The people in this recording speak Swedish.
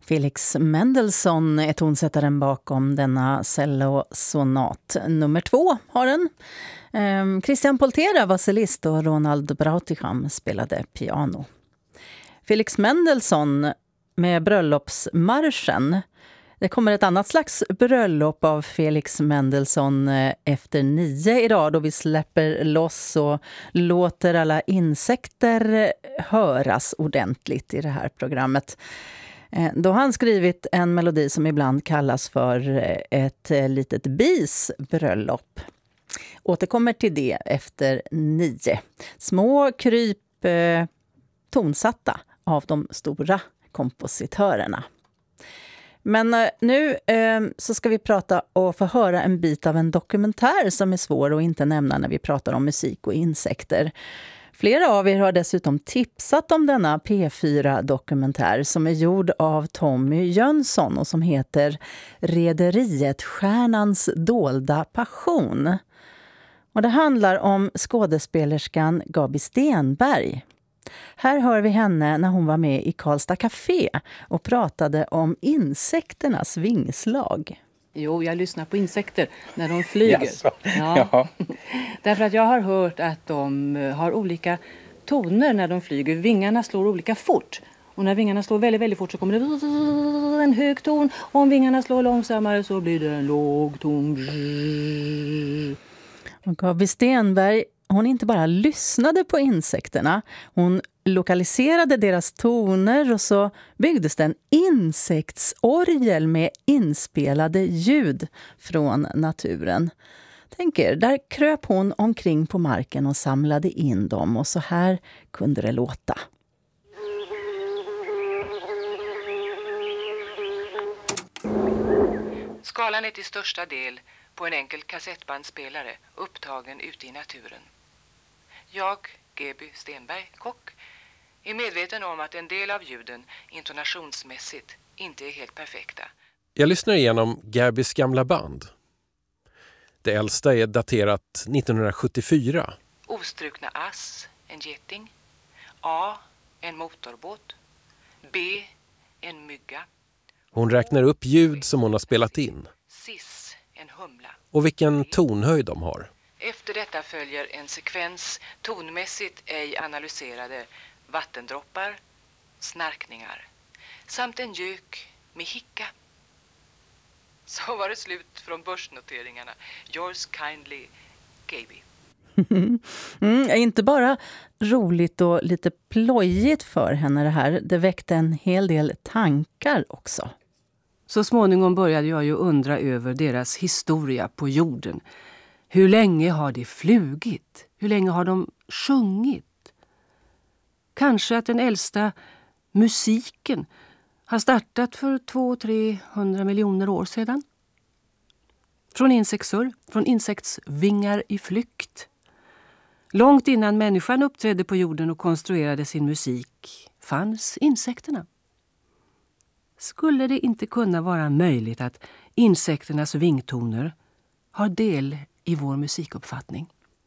Felix Mendelssohn är tonsättaren bakom denna cellosonat. Nummer 2 har den. Christian Poltera var cellist och Ronald Brautigam spelade piano. Felix Mendelssohn med bröllopsmarschen. Det kommer ett annat slags bröllop av Felix Mendelssohn efter 9 idag, då vi släpper loss och låter alla insekter höras ordentligt i det här programmet. Då har han skrivit en melodi som ibland kallas för ett litet bis bröllop. Återkommer till det efter 9. Små kryp tonsatta av de stora kompositörerna. Men nu så ska vi prata och få höra en bit av en dokumentär som är svår att inte nämna när vi pratar om musik och insekter. Flera av er har dessutom tipsat om denna P4-dokumentär som är gjord av Tommy Jönsson och som heter Rederiet Stjärnans dolda passion. Och det handlar om skådespelerskan Gaby Stenberg. Här hör vi henne när hon var med i Karlstad Café och pratade om insekternas vingslag. Jo, jag lyssnar på insekter när de flyger. Jaså, ja. ja. Därför att jag har hört att de har olika toner när de flyger. Vingarna slår olika fort. Och när vingarna slår väldigt, väldigt fort så kommer det en hög ton. Och om vingarna slår långsammare så blir det en låg ton. Och Gaby Stenberg, hon inte bara lyssnade på insekterna, hon lokaliserade deras toner och så byggdes det en insektsorgel med inspelade ljud från naturen. Tänk er, där kröp hon omkring på marken och samlade in dem och så här kunde det låta. Skalan är till största del på en enkel kassettbandspelare upptagen ute i naturen. Jag, Gaby Stenberg, kock, är medveten om att en del av ljuden intonationsmässigt inte är helt perfekta. Jag lyssnar igenom Gabys gamla band. Det äldsta är daterat 1974. Ostrukna ass, en geting. A, en motorbåt. B, en mygga. Hon räknar upp ljud som hon har spelat in. Cis, en humla. Och vilken tonhöjd de har. Efter detta följer en sekvens tonmässigt ej analyserade vattendroppar, snarkningar samt en gök med hicka. Så var det slut från börsnoteringarna. Yours kindly, Gaby. Inte bara roligt och lite plojigt för henne det här. Det väckte en hel del tankar också. Så småningom började jag ju undra över deras historia på jorden. Hur länge har de flugit? Hur länge har de sjungit? Kanske att den äldsta musiken har startat för 200-300 miljoner år sedan. Från insektssurr, från insektsvingar i flykt. Långt innan människan uppträdde på jorden och konstruerade sin musik fanns insekterna. Skulle det inte kunna vara möjligt att insekternas vingtoner har del i vår musikuppfattning?